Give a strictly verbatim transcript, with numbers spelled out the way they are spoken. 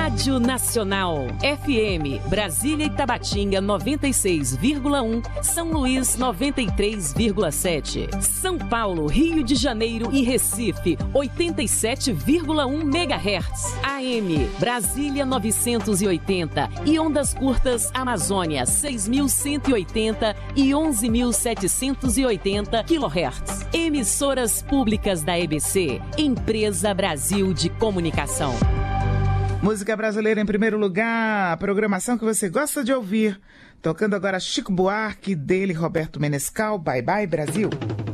Rádio Nacional, F M, Brasília e Tabatinga noventa e seis vírgula um, São Luís noventa e três vírgula sete, São Paulo, Rio de Janeiro e Recife oitenta e sete vírgula um megahertz, A M, Brasília novecentos e oitenta e ondas curtas Amazônia seis mil cento e oitenta e onze mil setecentos e oitenta quilohertz. Emissoras públicas da E B C, Empresa Brasil de Comunicação. Música brasileira em primeiro lugar, a programação que você gosta de ouvir. Tocando agora Chico Buarque, dele Roberto Menescal, Bye Bye Brasil.